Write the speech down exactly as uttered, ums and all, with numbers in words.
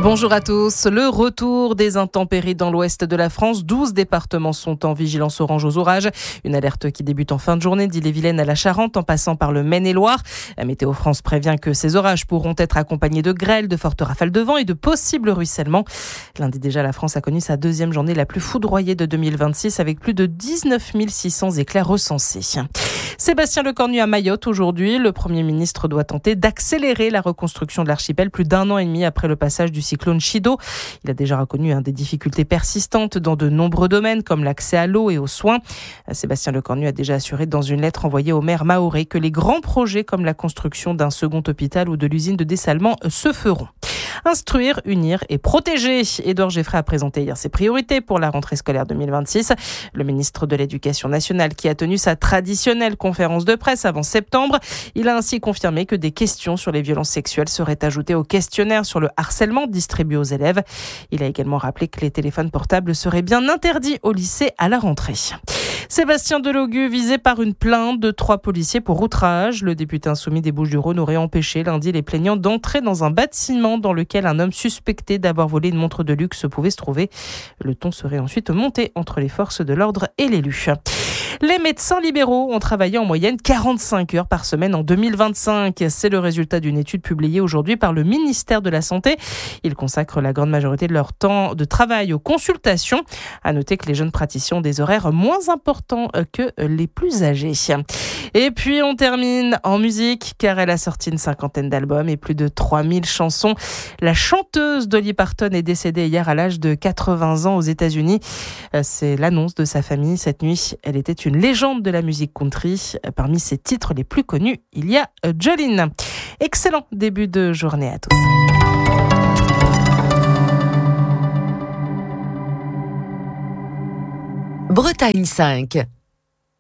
Bonjour à tous. Le retour des intempéries dans l'ouest de la France. douze départements sont en vigilance orange aux orages. Une alerte qui débute en fin de journée d'Ille-et-Vilaine à la Charente en passant par le Maine-et-Loire. La Météo France prévient que ces orages pourront être accompagnés de grêles, de fortes rafales de vent et de possibles ruissellements. Lundi déjà, la France a connu sa deuxième journée la plus foudroyée de deux mille vingt-six avec plus de dix-neuf mille six cents éclairs recensés. Sébastien Lecornu à Mayotte aujourd'hui. Le Premier ministre doit tenter d'accélérer la reconstruction de l'archipel plus d'un an et demi après le passage du cyclone Chido. Il a déjà reconnu hein, des difficultés persistantes dans de nombreux domaines comme l'accès à l'eau et aux soins. Sébastien Lecornu a déjà assuré dans une lettre envoyée au maire mahorais que les grands projets comme la construction d'un second hôpital ou de l'usine de dessalement se feront. Instruire, unir et protéger. Édouard Geffray a présenté hier ses priorités pour la rentrée scolaire deux mille vingt-six. Le ministre de l'Éducation nationale qui a tenu sa traditionnelle conférence de presse avant septembre. Il a ainsi confirmé que des questions sur les violences sexuelles seraient ajoutées au questionnaire sur le harcèlement distribué aux élèves. Il a également rappelé que les téléphones portables seraient bien interdits au lycée à la rentrée. Sébastien Delogu visé par une plainte de trois policiers pour outrage. Le député insoumis des Bouches-du-Rhône aurait empêché lundi les plaignants d'entrer dans un bâtiment dans lequel un homme suspecté d'avoir volé une montre de luxe pouvait se trouver. Le ton serait ensuite monté entre les forces de l'ordre et l'élu. Les médecins libéraux ont travaillé en moyenne quarante-cinq heures par semaine en deux mille vingt-cinq. C'est le résultat d'une étude publiée aujourd'hui par le ministère de la Santé. Ils consacrent la grande majorité de leur temps de travail aux consultations. À noter que les jeunes praticiens ont des horaires moins importants que les plus âgés. Et puis on termine en musique car elle a sorti une cinquantaine d'albums et plus de trois mille chansons. La chanteuse Dolly Parton est décédée hier à l'âge de quatre-vingts ans aux États-Unis. C'est l'annonce de sa famille cette nuit. Elle était une légende de la musique country. Parmi ses titres les plus connus, il y a Jolene. Excellent début de journée à tous. Bretagne cinq.